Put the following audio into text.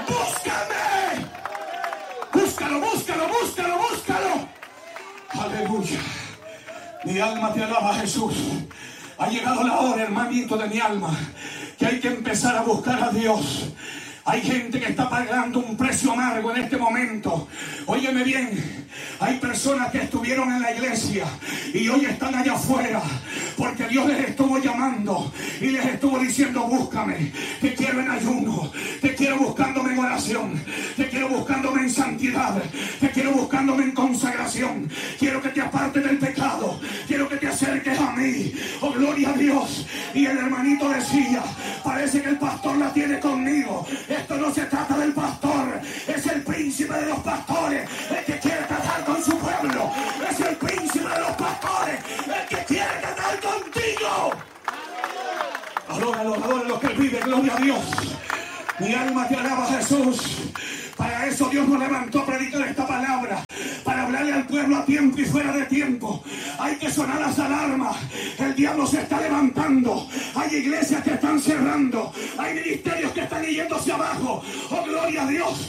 Búscame. Búscalo, búscalo, búscalo, búscalo. Aleluya. Mi alma te alaba, Jesús. Ha llegado la hora, hermanito de mi alma, que hay que empezar a buscar a Dios. Hay gente que está pagando un precio amargo en este momento. Óyeme bien, hay personas que estuvieron en la iglesia y hoy están allá afuera porque Dios les estuvo llamando y les estuvo diciendo: búscame, te quiero en ayuno, te quiero buscándome en oración, te quiero buscándome en santidad, te quiero buscándome en consagración, quiero que te apartes del pecado, quiero que te acerques a mí. Oh, gloria a Dios. Y el hermanito decía: parece que el pastor la tiene conmigo. Esto no se trata del pastor, es el príncipe de los pastores, el que quiere tratar con su pueblo. Es el príncipe de los pastores, el que quiere tratar contigo. Adóralo que él vive, gloria a Dios. Mi alma te alaba, Jesús. Para eso Dios nos levantó a predicar esta palabra, para hablarle al pueblo a tiempo y fuera de tiempo. Hay que sonar las alarmas. El diablo se está levantando. Hay iglesias que están cerrando. Hay ministerios que están yéndose abajo. Oh, gloria a Dios.